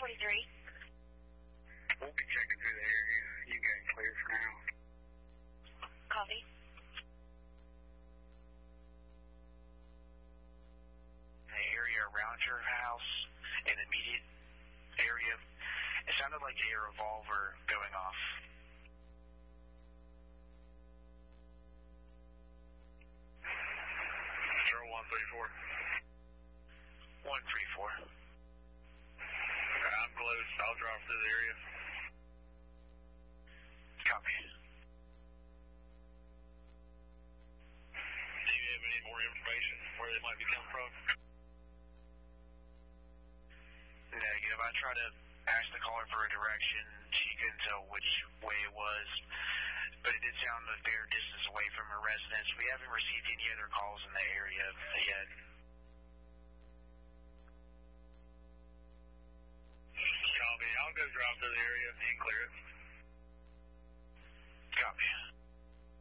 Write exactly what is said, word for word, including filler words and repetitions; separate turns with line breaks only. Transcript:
forty-three.
We'll be checking through the area. You got it clear for now.
Copy.
The area around your house, in the immediate area, it sounded like a revolver going off.
Zero one three four.
One three four.
Okay, I'm close. I'll drive through the area.
Copy.
Do you have any more information where they might be coming from?
Negative. I tried to ask the caller for a direction. She couldn't tell which way it was, but it did sound a fair distance away from her residence. We haven't received any other calls in the area yet.
Copy. I'll go drive through the area and clear it.